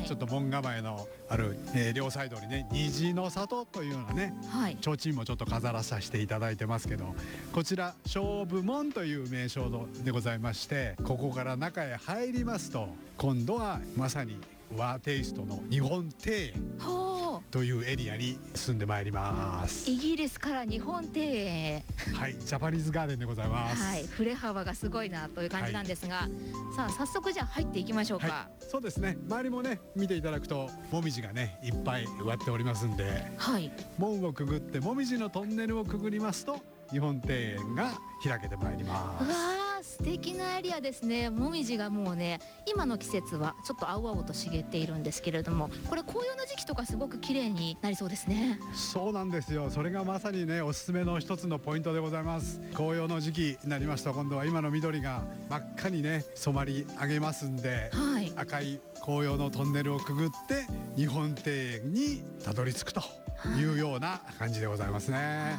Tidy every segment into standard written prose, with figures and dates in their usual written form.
ちょっと門構えのある、両サイドにね虹の里というようなね、 はい、 提灯もちょっと飾らさせていただいてますけど、こちら勝負門という名称でございまして、ここから中へ入りますと今度はまさに和テイストの日本庭園ほというエリアに進んでまいります。 う、イギリスから日本庭園へ。 はい、ジャパニーズガーデンでございます。 はい、振れ幅がすごいなという感じなんですが、さあ早速じゃあ入っていきましょうか。 はい、そうですね。周りもね見ていただくともみじがねいっぱい植わっておりますんで、 はい、 門をくぐってもみじのトンネルをくぐりますと日本庭園が開けてまいります。 うわー、素敵なエリアですね。もみじがもうね、今の季節はちょっと青々と茂っているんですけれども、これ紅葉の時期とかすごく綺麗になりそうですね。 そうなんですよ。それがまさにねおすすめの一つのポイントでございます。紅葉の時期になりますと今度は今の緑が真っ赤にね染まり上げますんで、 はい、 赤い紅葉のトンネルをくぐって日本庭園にたどり着くというような感じでございますね。 はい、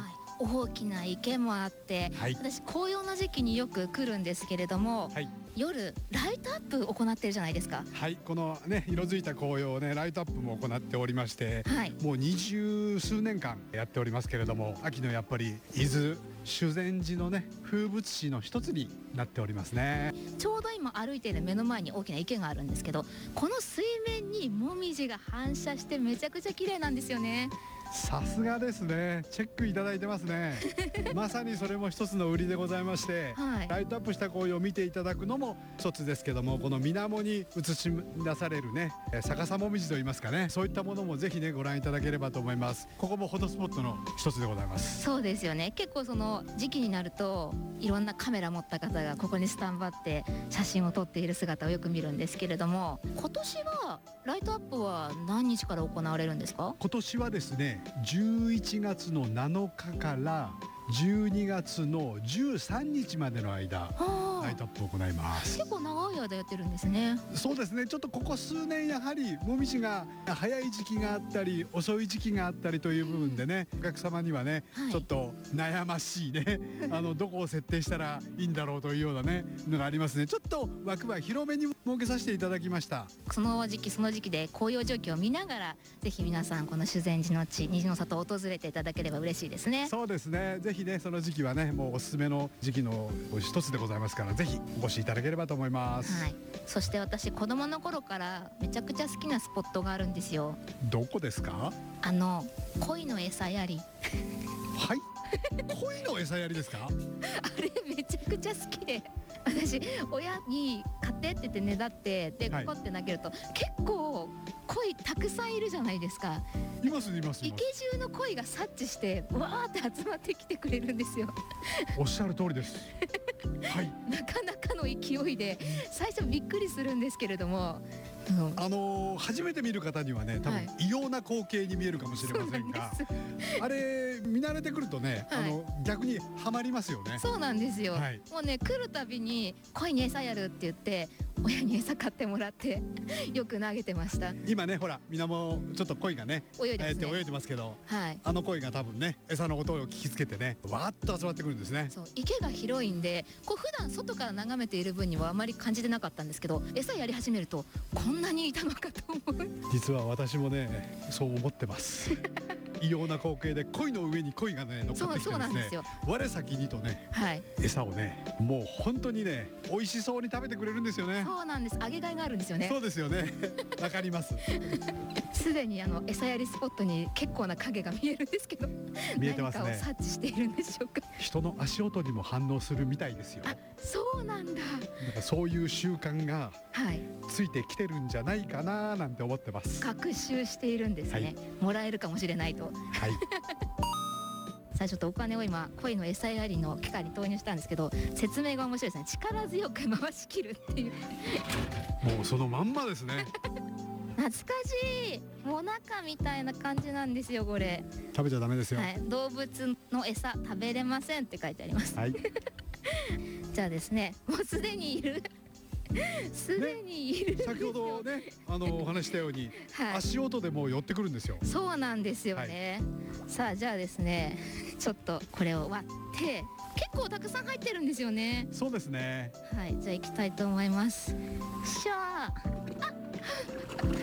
大きな池もあって、 はい、 私紅葉の時期によく来るんですけれども、 はい、 夜ライトアップ行ってるじゃないですか。 はい、このね色づいた紅葉をねライトアップも行っておりまして、 はい、 もう20数年間やっておりますけれども、秋のやっぱり伊豆修善寺のね風物詩の一つになっておりますね。 ちょうど今歩いている目の前に大きな池があるんですけど、この水面にもみじが反射してめちゃくちゃ綺麗なんですよね。 さすがですね。チェックいただいてますね。まさにそれも一つの売りでございまして、 はい、 ライトアップした紅葉を見ていただくのも一つですけども、この水面に映し出されるね逆さもみじといいますかね、そういったものもぜひねご覧いただければと思います。ここもフォトスポットの一つでございます。 そうですよね。結構その時期になるといろんなカメラ持った方がここにスタンバって写真を撮っている姿をよく見るんですけれども、今年はライトアップは何日から行われるんですか？ 今年はですね11月の7日から12月の13日までの間ライトアップを行います。 結構長い間やってるんですね。 そうですね。ちょっとここ数年やはりもみじが早い時期があったり遅い時期があったりという部分でね、お客様にはね、 はい、 ちょっと悩ましいねどこを設定したらいいんだろうというようなねのがありますね。ちょっと枠は広めに設けさせていただきました。 その時期その時期で紅葉状況を見ながら、ぜひ皆さんこの修善寺の地虹の里を訪れていただければ嬉しいですね。 そうですね。ぜひねその時期はねもうおすすめの時期の一つでございますから、ぜひお越しいただければと思います。 はい、そして私子供の頃からめちゃくちゃ好きなスポットがあるんですよ。 どこですか？ 鯉の餌やりはい鯉の餌やりですか？ あれめちゃくちゃ好きで、私親に買ってって言ってねだってではいこって投げると、結構鯉たくさんいるじゃないですか。 いますいますいま池す。 中の鯉が察知してわーって集まってきてくれるんですよ。 おっしゃる通りです。はい。 なかなかの勢いで最初びっくりするんですけれども、 初めて見る方にはね多分はい異様な光景に見えるかもしれませんが、あれ見慣れてくるとね、 はい逆にはまりますよね。 そうなんですよ、 はいもうね来るたびに鯉に餌やるって言って親に餌買ってもらってよく投げてました。 今ねほら水面ちょっと鯉がね泳いでますね。 泳いでますけど、 はい、 鯉が多分ね餌の音を聞きつけてねわーっと集まってくるんですね。 そう池が広いんで、こう普段外から眺めている分にはあまり感じてなかったんですけど、餌やり始めるとこんなにいたのかと思う。 実は私もねそう思ってます異様な光景で鯉の上に鯉がね乗っかってきてそうなんですねですよ。 我先にとねはい餌をねもう本当にね美味しそうに食べてくれるんですよね。 そうなんです。揚げがいがあるんですよね。 そうですよねわかりますすでに餌やりスポットに結構な影が見えるんですけど、 見えてますね。 何かを察知しているんでしょうか。 人の足音にも反応するみたいですよ。 あ、そうなんだ。 なんかそういう習慣がはいついてきてるんじゃないかななんて思ってます。 学習しているんですね、 はい、 もらえるかもしれないと。 はいさあちょっとお金を今鯉の餌やりの機械に投入したんですけど、説明が面白いですね。力強く回し切るっていうもうそのまんまですね懐かしいもなかみたいな感じなんですよこれ。 食べちゃダメですよ。 はい、動物の餌食べれませんって書いてあります、 はいじゃあですね、もうすでにいるすでにいるんですよ。 先ほどねお話ししたように、 はい、 足音でもう寄ってくるんですよ。 そうなんですよね、さあじゃあですね、ちょっとこれを割って結構たくさん入ってるんですよね。 そうですね。 はい、じゃあ行きたいと思います。しゃーあす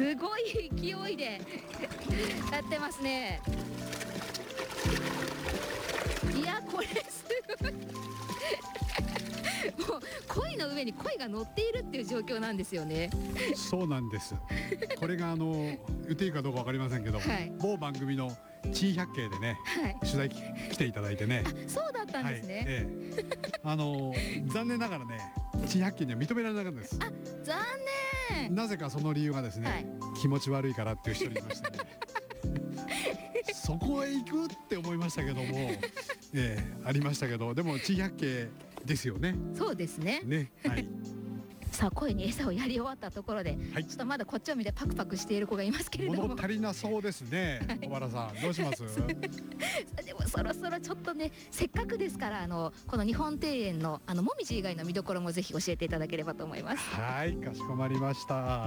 すごい勢いでやってますね。いやこれすごいもう鯉の上に鯉が乗っているっていう状況なんですよね。 そうなんです。これが言っていいかどうかわかりませんけど、 はい、 某番組の珍百景でね、 はい、 取材来ていただいてね。 あ、そうだったんですね。 はい、残念ながらね、珍百景には認められなかったです。 あ、残念。 なぜかその理由がですね、はい、気持ち悪いからっていう人いましたね。そこへ行くって思いましたけども、ありましたけど、でも珍百景ですよね。 そうですね。 ね、はい。 さあ鯉に餌をやり終わったところで、 はい、 ちょっとまだこっちを見てパクパクしている子がいますけれども、 物足りなそうですね。小原さんどうします？ でもそろそろちょっとね、せっかくですからこの日本庭園のもみじ以外の見どころもぜひ教えていただければと思います。 はい、かしこまりました。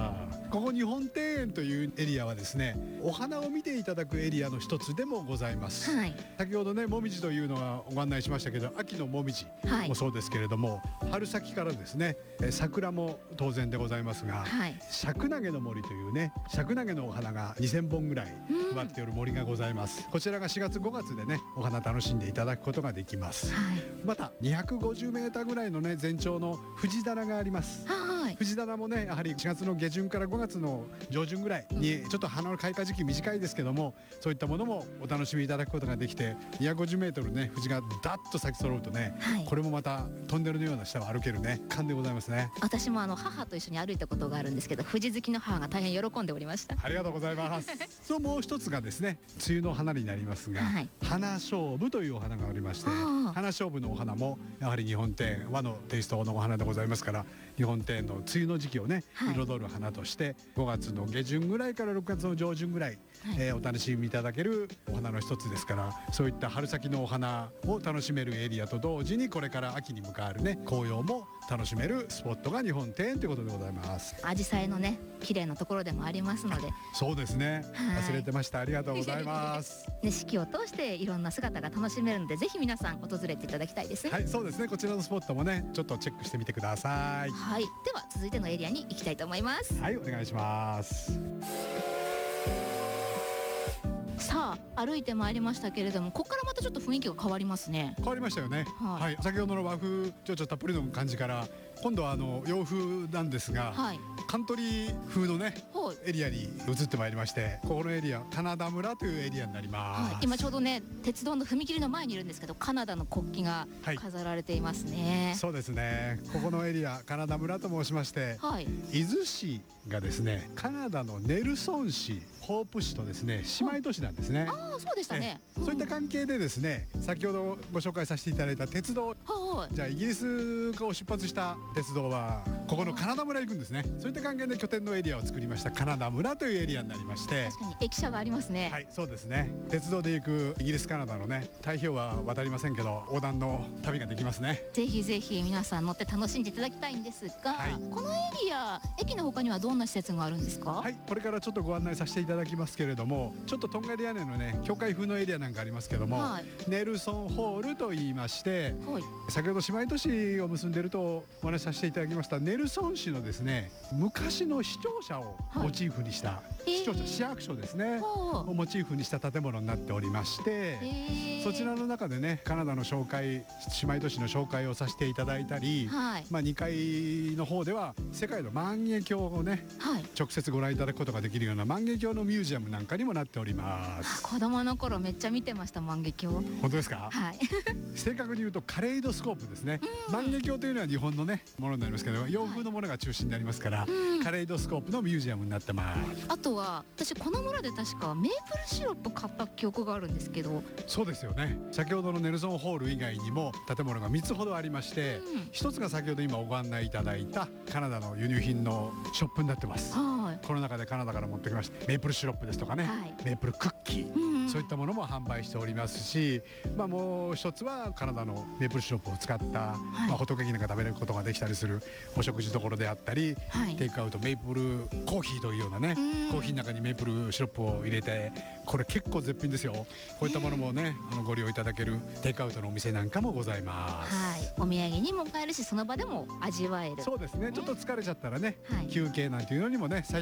ここ日本庭園というエリアはですね、お花を見ていただくエリアの一つでもございます。はい、先ほどね、もみじというのはご案内しましたけど、秋のもみじもそうですけれども、はい、春先からですね、桜も当然でございますが、はい、シャクナゲの森というね、シャクナゲのお花が2000本ぐらい配っている森がございます。こちらが4月5月でね、お花楽しんでいただくことができます。はい、また250メーターぐらいのね、全長の藤棚があります。はい、藤棚もね、やはり4月の下旬から5月の上旬ぐらいに、ちょっと花の開花時期短いですけども、そういったものもお楽しみいただくことができて、250メートルね、藤がダッと咲き揃うとね、はい、これもまたトンネルのような下を歩けるね、感でございますね。 私も母と一緒に歩いたことがあるんですけど、藤好きの母が大変喜んでおりました。 ありがとうございます。そう、もう一つがですね、梅雨の花になりますが、はい、花菖蒲というお花がありまして、花菖蒲のお花もやはり日本庭園和のテイストのお花でございますから、日本庭園の梅雨の時期をね、彩る花として5月の下旬ぐらいから6月の上旬ぐらい、お楽しみいただけるお花の一つですから、そういった春先のお花を楽しめるエリアと同時に、これから秋に向かうね、紅葉も楽しめるスポットが日本庭園ということでございます。 紫陽花のね、綺麗なところでもありますので。 そうですね、忘れてました。ありがとうございますね、四季を通していろんな姿が楽しめるので、ぜひ皆さん訪れていただきたいですね。 はい、そうですね。こちらのスポットもね、ちょっとチェックしてみてください。 はい、では続いてのエリアに行きたいと思います。 はい、お願いします。 さあ、歩いてまいりましたけれども、ここからまたちょっと雰囲気が変わりますね。 変わりましたよね。はい、先ほどの和風情緒たっぷりの感じから、今度は洋風なんですが、はい、カントリー風のね、エリアに移ってまいりまして、ここのエリアカナダ村というエリアになります。 はい、今ちょうどね、鉄道の踏切の前にいるんですけど、カナダの国旗が飾られていますね。 はい、そうですね。ここのエリアカナダ村と申しまして、はい、伊豆市がですね、カナダのネルソン市、ホープ市とですね、姉妹都市なんですね。 ああ、そうでしたね。 そういった関係でですね、先ほどご紹介させていただいた鉄道、じゃあイギリスを出発した鉄道はここのカナダ村行くんですね。そういった関係で拠点のエリアを作りましたカナダ村というエリアになりまして、 確かに駅舎がありますね。 はい、そうですね。鉄道で行くイギリスカナダのね、太平洋は渡りませんけど、横断の旅ができますね。 ぜひぜひ皆さん乗って楽しんでいただきたいんですが、はい、このエリア、駅の他にはどんな施設があるんですか？ はい、これからちょっとご案内させていただきますけれども、ちょっととんがり屋根のね、教会風のエリアなんかありますけども、はい、ネルソンホールと言いまして、はい、先ほど姉妹都市を結んでいるとお話しさせていただきましたネルソン市のですね、昔の市庁舎をモチーフにした、市庁舎、市役所ですね、をモチーフにした建物になっておりまして、そちらの中でね、カナダの紹介、姉妹都市の紹介をさせていただいたり、はい、2階の方では世界の万華鏡をね、はい、直接ご覧いただくことができるような万華鏡のミュージアムなんかにもなっております。 子供の頃めっちゃ見てました、万華鏡。 本当ですか？ はい。 正確に言うとカレイドスコープですね。万華鏡というのは日本のね、ものになりますけど、洋風のものが中心になりますから、カレイドスコープのミュージアムになってます。 あとは私この村で確かメープルシロップ買った記憶があるんですけど。 そうですよね。先ほどのネルソンホール以外にも建物が3つほどありまして、1つが先ほど今ご案内いただいたカナダの輸入品のショップになってます。はい、この中でカナダから持ってきましたメープルシロップですとかね、はい、メープルクッキー、そういったものも販売しておりますし、もう一つはカナダのメープルシロップを使った、ホットケーキなんか食べることができたりするお食事処であったり、はい、テイクアウトメープルコーヒーというようなね、コーヒーの中にメープルシロップを入れて、これ結構絶品ですよ。こういったものもね、ご利用いただけるテイクアウトのお店なんかもございます。 はい、お土産にも買えるし、その場でも味わえる。 そうですね。ちょっと疲れちゃったらね、はい、休憩なんていうのにもね、最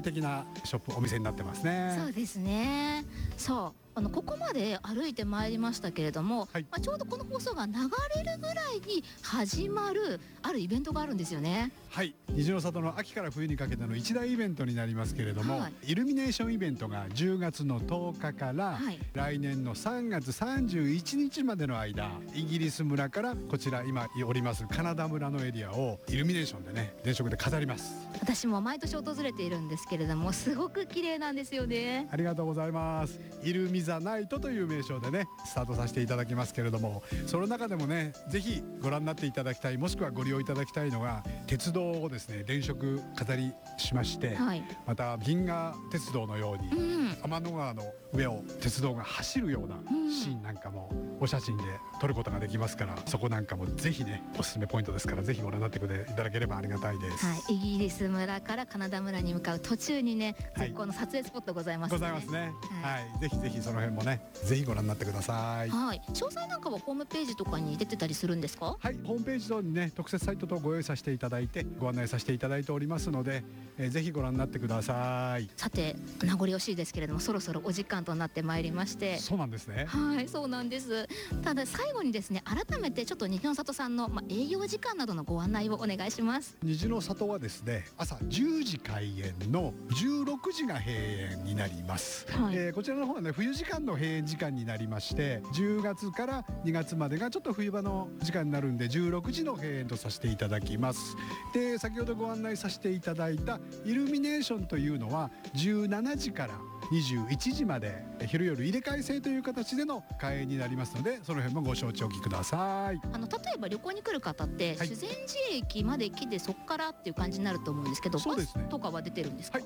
的なショップお店になってますね。 そうですね。そうここまで歩いてまいりましたけれども、 はいちょうどこの放送が流れるぐらいに始まるあるイベントがあるんですよね。 はい、虹の里の秋から冬にかけての一大イベントになりますけれども、 はい、 イルミネーションイベントが10月の10日から、 はい、 来年の3月31日までの間、イギリス村からこちら今おりますカナダ村のエリアをイルミネーションでね、電飾で飾ります。 私も毎年訪れているんですけれども、すごく綺麗なんですよね。 ありがとうございます。イルミザナイトという名称でねスタートさせていただきますけれども、その中でもねぜひご覧になっていただきたい、もしくはご利用いただきたいのが鉄道をですね電飾飾りしまして、 はい、 また銀河鉄道のように、天の川の上を鉄道が走るようなシーンなんかもお写真で撮ることができますから、そこなんかもぜひねおすすめポイントですから、ぜひご覧になっていただければありがたいです。 はい、イギリス村からカナダ村に向かう途中にね、 はい、 絶好の撮影スポットございますね。ございますね。はい、ぜひぜひその辺もねぜひご覧になってください。 はい、詳細なんかはホームページとかに出てたりするんですか？ はい、ホームページ等にね特設サイトとご用意させていただいてご案内させていただいておりますので、ぜひご覧になってください。 さて名残惜しいですけれども、そろそろお時間となってまいりまして。 そうなんですね。 はい、そうなんです。ただ最後にですね、改めてちょっと虹の里さんの、営業時間などのご案内をお願いします。 虹の里はですね、朝10時開園の16時が閉園になります。 はい、 こちらの方はね冬時間の閉園時間になりまして、10月から2月までがちょっと冬場の時間になるんで16時の閉園とさせていただきます。で、先ほどご案内させていただいたイルミネーションというのは17時から21時まで昼夜入れ替え制という形での開園になりますので、その辺もご承知おきください。 例えば旅行に来る方って、 はい、 修善寺駅まで来てそこからっていう感じになると思うんですけど、 そうですね、 バスとかは出てるんですか？ はい、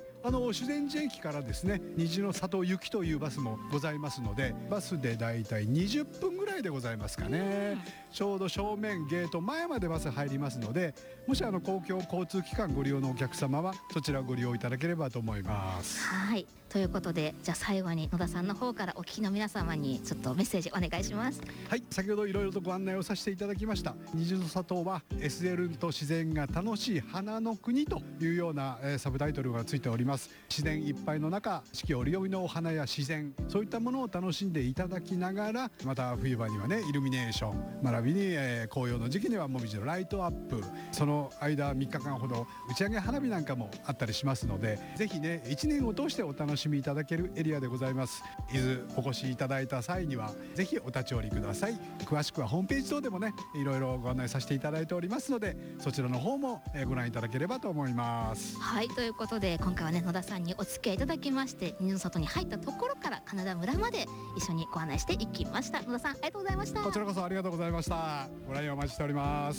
修善寺駅からですね虹の里行きというバスもございますので、バスでだいたい20分ぐらいでございますかね。ちょうど正面ゲート前までバス入りますので、もし公共交通機関ご利用のお客様はそちらをご利用いただければと思います。 はい、ということで、じゃあ最後に野田さんの方からお聞きの皆様にちょっとメッセージお願いします。 はい、先ほどいろいろとご案内をさせていただきました虹の里は SL と自然が楽しい花の国というような、サブタイトルがついております。自然いっぱいの中、四季折々のお花や自然、そういったものを楽しんでいただきながら、また冬場にはねイルミネーション並びに、紅葉の時期にはもみじのライトアップ、その間3日間ほど打ち上げ花火なんかもあったりしますので、ぜひね1年を通してお楽しみいただけるエリアでございます。伊豆お越しいただいた際にはぜひお立ち寄りください。詳しくはホームページ等でもねいろいろご案内させていただいておりますので、そちらの方もご覧いただければと思います。 はい、ということで今回はね野田さんにお付き合いいただきまして、虹の里に入ったところからカナダ村まで一緒にご案内していきました。野田さんありがとうございました。 こちらこそありがとうございました。ご来園お待ちしております。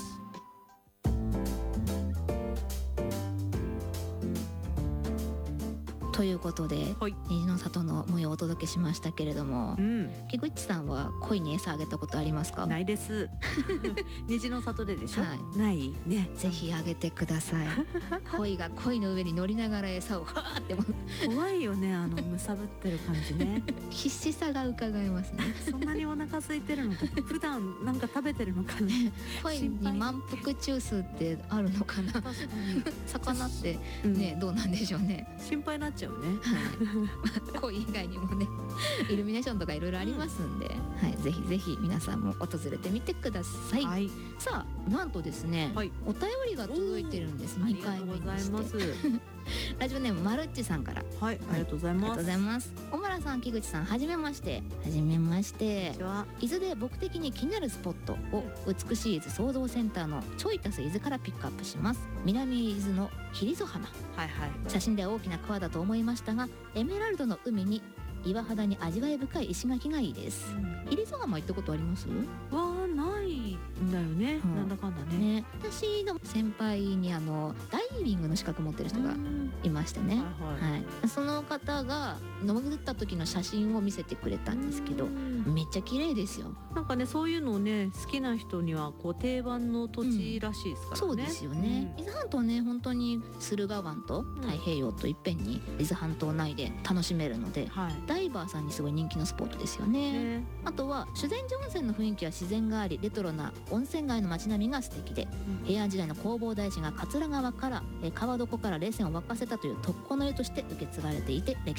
ということで、 はい、 虹の里の模様をお届けしましたけれども、木口さんは鯉に餌あげたことありますか？ ないです虹の里ででしょ、 はい、 ないね。 ぜひあげてください鯉が鯉の上に乗りながら餌をはーって怖いよね、むさぶってる感じね必死さが伺えますねそんなにお腹空いてるのか普段なんか食べてるのかな鯉に満腹中枢ってあるのかな魚ってね、どうなんでしょうね。 心配になっちゃうね鯉以外にもねイルミネーションとかいろいろありますんで、はい、ぜひぜひ皆さんも訪れてみてください、 はい、 さあなんとですね、 はい、 お便りが届いてるんです。2回目にして。 ありがとうございますラジオネームまるっちさんから。 はい、ありがとうございます。 ありがとうございます。小村さん、木口さん、はじめまして。はじめまして。伊豆で僕的に気になるスポットを美しい伊豆創造センターのちょいたす伊豆からピックアップします。南伊豆の霧曽浜。 はいはい。 写真では大きな川だと思いましたが、エメラルドの海に岩肌に味わい深い石垣がいいです。霧曽浜行ったことあります？ はないんだよね、なんだかんだね。 私の先輩にダイビングの資格持ってる人がいましてね、はい、その方が潜った時の写真を見せてくれたんですけど、めっちゃ綺麗ですよ。 なんかね、そういうのをね好きな人にはこう定番の土地らしいですからね、 そうですよね、伊豆半島ね、本当に駿河湾と太平洋といっぺんに伊豆半島内で楽しめるので、ダイバーさんにすごい人気のスポットですよね。あとは修善寺温泉の雰囲気は自然ががありレトロな温泉街の街並みが素敵で、平安時代の弘法大師が桂川から川床から冷泉を沸かせたという特攻の湯として受け継がれていて、歴